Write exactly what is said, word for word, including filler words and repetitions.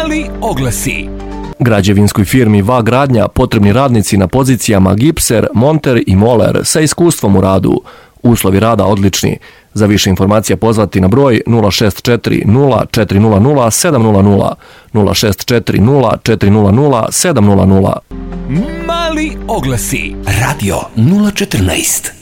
Mali oglasi. Građevinskoj firmi V A Gradnja potrebni radnici na pozicijama gipser, monter i moler sa iskustvom u radu. Uslovi rada odlični. Za više informacija pozvati na broj nula šest četiri nula četiri nula nula sedam nula nula, nula šest četiri nula četiri nula nula sedam nula nula. Mali oglasi. Radio nula četrnaest.